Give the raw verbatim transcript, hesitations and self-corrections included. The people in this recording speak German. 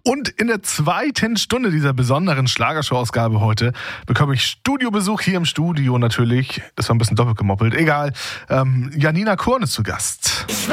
Und in der zweiten Stunde dieser besonderen Schlagershow-Ausgabe heute bekomme ich Studiobesuch hier im Studio natürlich. Das war ein bisschen doppelt gemoppelt. Egal. Ähm, Janina Kurn ist zu Gast.